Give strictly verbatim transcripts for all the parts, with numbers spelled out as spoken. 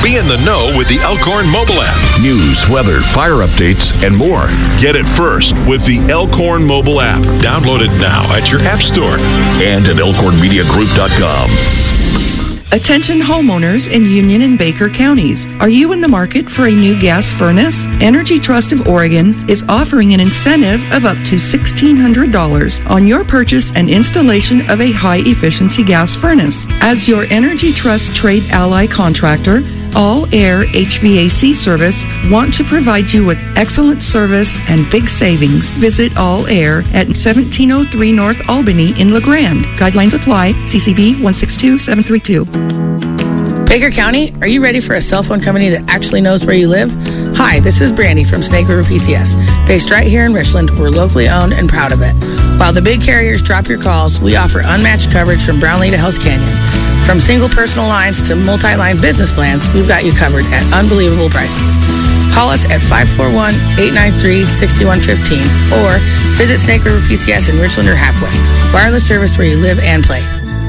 Be in the know with the Elkhorn mobile app. News, weather, fire updates, and more. Get it first with the Elkhorn mobile app. Download it now at your app store and at elkhorn media group dot com. Attention homeowners in Union and Baker counties. Are you in the market for a new gas furnace? Energy Trust of Oregon is offering an incentive of up to sixteen hundred dollars on your purchase and installation of a high-efficiency gas furnace. As your Energy Trust Trade Ally contractor, All Air H V A C Service want to provide you with excellent service and big savings. Visit All Air at seventeen oh three North Albany in LeGrand. Guidelines apply. C C B one six two seven three two. Baker County, are you ready for a cell phone company that actually knows where you live? Hi, this is Brandy from Snake River P C S. Based right here in Richland, we're locally owned and proud of it. While the big carriers drop your calls, we offer unmatched coverage from Brownlee to Hell's Canyon. From single personal lines to multi-line business plans, we've got you covered at unbelievable prices. Call us at five four one, eight nine three, six one one five or visit Snake River P C S in Richland or Halfway. Wireless service where you live and play.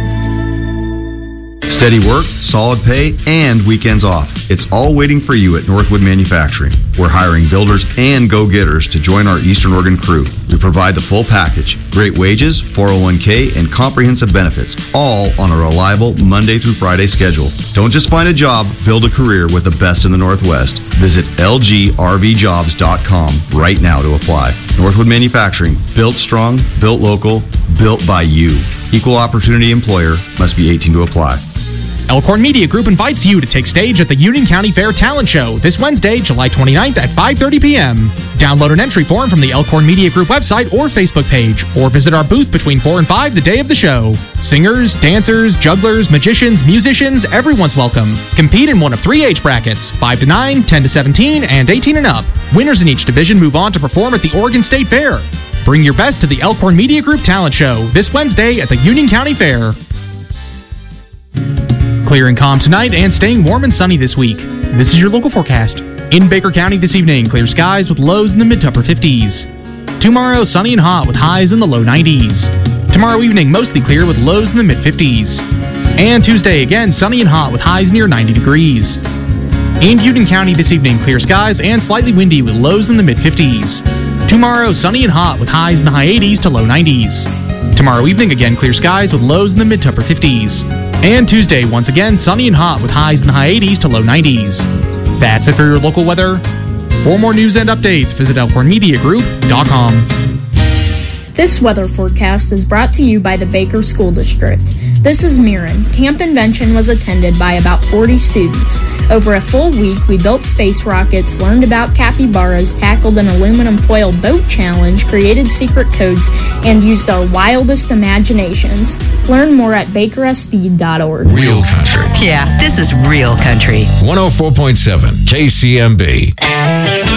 Steady work, solid pay, and weekends off. It's all waiting for you at Northwood Manufacturing. We're hiring builders and go-getters to join our Eastern Oregon crew. We provide the full package, great wages, four oh one k, and comprehensive benefits, all on a reliable Monday through Friday schedule. Don't just find a job, build a career with the best in the Northwest. Visit L G R V jobs dot com right now to apply. Northwood Manufacturing, built strong, built local, built by you. Equal opportunity employer, must be eighteen to apply. Elkhorn Media Group invites you to take stage at the Union County Fair Talent Show this Wednesday, July twenty-ninth at five thirty p.m. Download an entry form from the Elkhorn Media Group website or Facebook page, or visit our booth between four and five the day of the show. Singers, dancers, jugglers, magicians, musicians, everyone's welcome. Compete in one of three age brackets, five to nine, ten to seventeen, and eighteen and up. Winners in each division move on to perform at the Oregon State Fair. Bring your best to the Elkhorn Media Group Talent Show this Wednesday at the Union County Fair. Clear and calm tonight and staying warm and sunny this week. This is your local forecast. In Baker County this evening, clear skies with lows in the mid to upper fifties. Tomorrow, sunny and hot with highs in the low nineties. Tomorrow evening, mostly clear with lows in the mid fifties. And Tuesday, again, sunny and hot with highs near ninety degrees. In Union County this evening, clear skies and slightly windy with lows in the mid fifties. Tomorrow, sunny and hot with highs in the high eighties to low nineties. Tomorrow evening, again, clear skies with lows in the mid to upper fifties. And Tuesday, once again, sunny and hot with highs in the high eighties to low nineties. That's it for your local weather. For more news and updates, visit elkhorn media group dot com. This weather forecast is brought to you by the Baker School District. This is Mirren. Camp Invention was attended by about forty students. Over a full week, we built space rockets, learned about capybaras, tackled an aluminum foil boat challenge, created secret codes, and used our wildest imaginations. Learn more at baker s d dot org. Real country. Yeah, this is real country. one oh four point seven K C M B.